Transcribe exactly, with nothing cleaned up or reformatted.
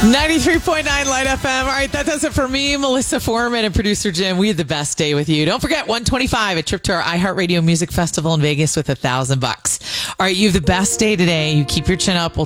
ninety-three point nine Light F M. All right, that does it for me, Melissa Foreman, and producer Jim. We had the best day with you. Don't forget, one twenty-five, a trip to our iHeartRadio Music Festival in Vegas with a thousand bucks. All right, you have the best day today. You keep your chin up. We'll